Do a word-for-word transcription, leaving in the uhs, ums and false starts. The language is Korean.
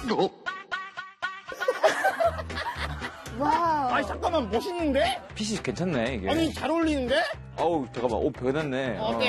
와. 아니, 잠깐만, 멋있는데? 핏이 괜찮네, 이게. 아니, 잘 어울리는데? 어우, 잠깐만, 옷 변했네. 어때?